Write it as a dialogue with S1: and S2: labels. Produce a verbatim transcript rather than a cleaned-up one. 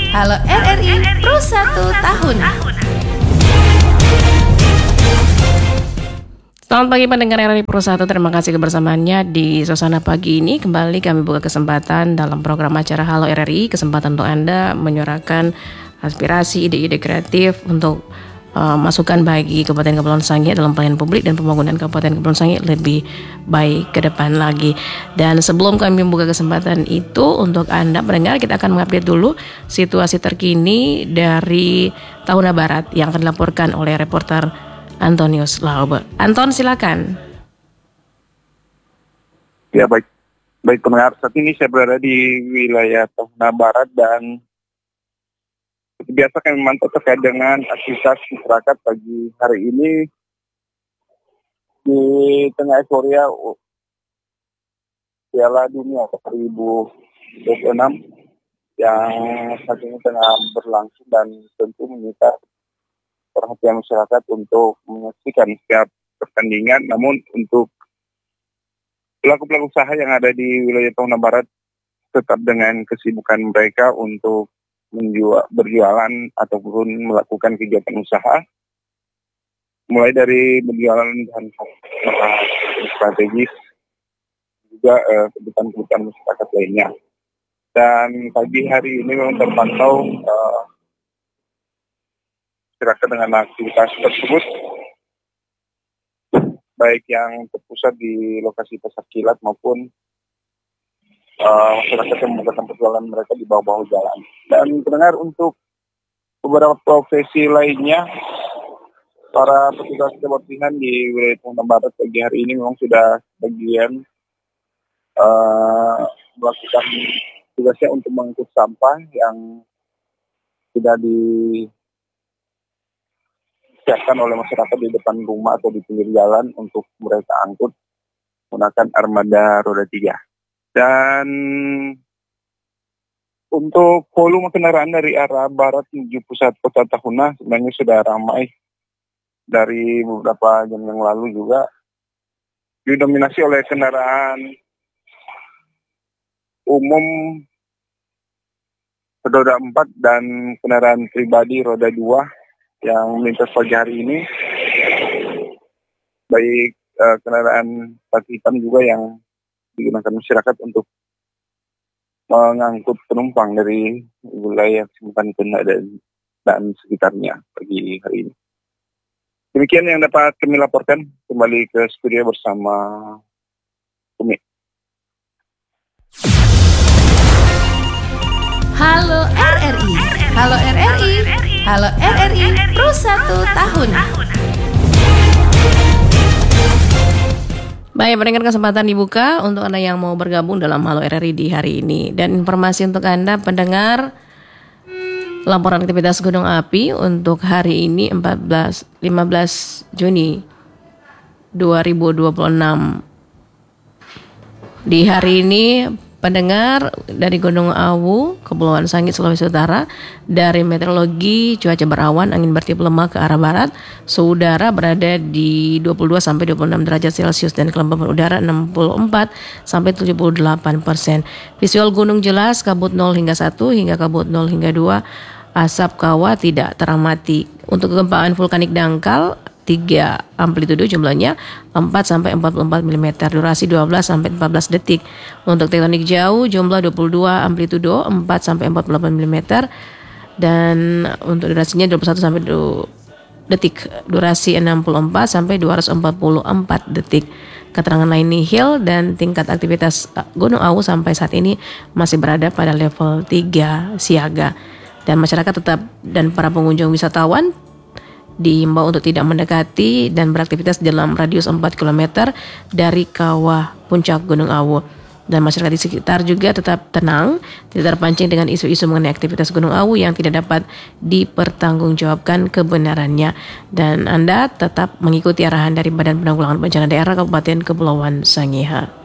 S1: Halo R R I Pro satu Tahunan. Selamat pagi pendengar R R I Pro satu, terima kasih kebersamaannya di suasana pagi ini. Kembali kami buka kesempatan dalam program acara Halo R R I, kesempatan untuk Anda menyuarakan aspirasi, ide-ide kreatif untuk uh, masukan bagi Kabupaten Kepulauan Sangihe dalam pelayanan publik dan pembangunan Kabupaten Kepulauan Sangihe lebih baik ke depan lagi. Dan sebelum kami membuka kesempatan itu untuk Anda pendengar, kita akan mengupdate dulu situasi terkini dari Tahuna Barat yang akan dilaporkan oleh reporter Antonius Laube. Anton, silakan.
S2: Ya, baik. Baik pendengar, saat ini saya berada di wilayah Tahuna Barat dan seperti biasa kami memantau terkait dengan aktivitas masyarakat pagi hari ini di tengah euforia Piala Dunia dua ribu dua puluh enam yang saat ini tengah berlangsung dan tentu menyita perhatian masyarakat untuk menyaksikan setiap pertandingan. Namun untuk pelaku-pelaku usaha yang ada di wilayah Tahuna Barat tetap dengan kesibukan mereka untuk menjual, berjualan ataupun melakukan kegiatan usaha, mulai dari berjualan bahan strategis juga eh, kebutuhan-kebutuhan masyarakat lainnya. Dan pagi hari ini memang terpantau eh, masyarakat dengan aktivitas tersebut, baik yang terpusat di lokasi pasar kilat maupun uh, masyarakat yang membuka perjualan mereka di bawah-bawah jalan. Dan pendengar, untuk beberapa profesi lainnya, para petugas kebersihan di wilayah Tahuna Barat pagi hari ini memang sudah bagian uh, melakukan tugasnya untuk mengangkut sampah yang tidak disiapkan oleh masyarakat di depan rumah atau di pinggir jalan untuk mereka angkut menggunakan armada roda tiga. Dan untuk volume kendaraan dari arah barat menuju pusat kota Tahuna sebenarnya sudah ramai dari beberapa jam yang lalu, juga didominasi oleh kendaraan umum roda empat dan kendaraan pribadi roda dua yang melintas pagi hari ini, baik uh, kendaraan plat hitam juga yang digunakan masyarakat untuk mengangkut penumpang dari wilayah Kecamatan Tenda dan, dan sekitarnya pagi hari ini. Demikian yang dapat kami laporkan. Kembali ke studio bersama Umi.
S1: Halo R R I, Halo R R I, Halo R R I Pro satu Tahunan. Baik, pendengar, kesempatan dibuka untuk Anda yang mau bergabung dalam Halo R R I di hari ini. Dan informasi untuk Anda pendengar, laporan aktivitas gunung api untuk hari ini empat belas lima belas Juni dua ribu dua puluh enam. Di hari ini pendengar, dari Gunung Awu, Kepulauan Sangihe, Sulawesi Utara, dari meteorologi cuaca berawan, angin bertiup lemah ke arah barat, suhu udara berada di dua puluh dua sampai dua puluh enam derajat Celcius dan kelembapan udara enam puluh empat sampai tujuh puluh delapan persen. Visual gunung jelas, kabut nol hingga satu hingga kabut nol hingga dua, asap kawah tidak teramati. Untuk kegempaan vulkanik dangkal tiga, amplitudo jumlahnya empat sampai empat puluh empat milimeter, durasi dua belas sampai empat belas detik. Untuk tektonik jauh jumlah dua puluh dua, amplitudo empat sampai empat puluh delapan milimeter, dan untuk durasinya dua puluh satu sampai dua detik, durasi enam puluh empat sampai dua ratus empat puluh empat detik. Keterangan lain nihil dan tingkat aktivitas Gunung Awu sampai saat ini masih berada pada level tiga siaga. Dan masyarakat tetap dan para pengunjung wisatawan diimbau untuk tidak mendekati dan beraktivitas dalam radius empat kilometer dari kawah puncak Gunung Awu. Dan masyarakat di sekitar juga tetap tenang, tidak terpancing dengan isu-isu mengenai aktivitas Gunung Awu yang tidak dapat dipertanggungjawabkan kebenarannya. Dan Anda tetap mengikuti arahan dari Badan Penanggulangan Bencana Daerah Kabupaten Kepulauan Sangihe.